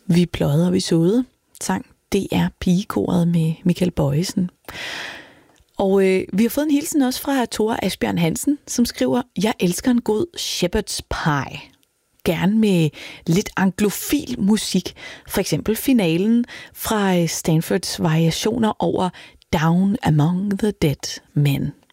Vi pløjede og vi såede, sang DR Pigekoret med Michael Bojesen. Og vi har fået en hilsen også fra Tore Asbjørn Hansen, som skriver, jeg elsker en god shepherd's pie. Gerne med lidt anglofil musik. For eksempel finalen fra Stanfords variationer over Down Among the Dead Men.